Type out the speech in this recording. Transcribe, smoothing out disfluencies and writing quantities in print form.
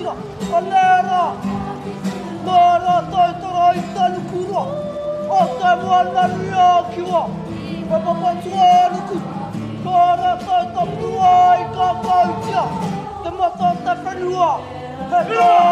kura. Kalera. Mara toi torai tanu kura. O te wana ria kiwa. Papa patuanu ku. Kara toi tapuai ka kautia. Te mata te whenua. He